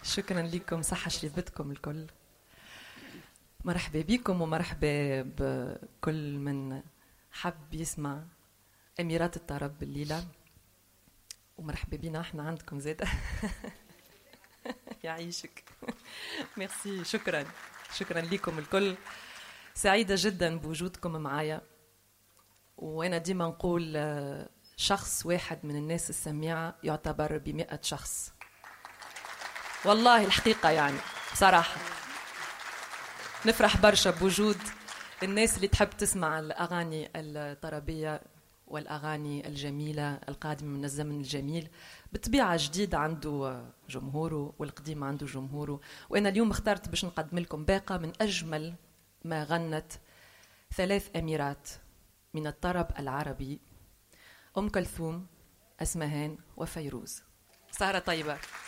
شكرا لكم، صحة شريبتكم الكل. مرحبا بكم ومرحبا بكل من حب يسمع أميرات الطرب الليلة، ومرحبا بنا احنا عندكم زيادة. يعيشك. ميرسي، شكرا لكم الكل. سعيدة جدا بوجودكم معايا، وأنا ديما نقول شخص واحد من الناس السميعة يعتبر ب100 شخص، والله الحقيقة يعني بصراحة. نفرح برشا بوجود الناس اللي تحب تسمع الأغاني الطربية والأغاني الجميلة القادمة من الزمن الجميل بطبيعة جديدة عنده جمهوره والقديم عنده جمهوره. وأنا اليوم اخترت باش نقدم لكم باقة من أجمل ما غنت 3 أميرات من الطرب العربي: أم كلثوم، أسمهان، وفيروز. سهرة طيبة.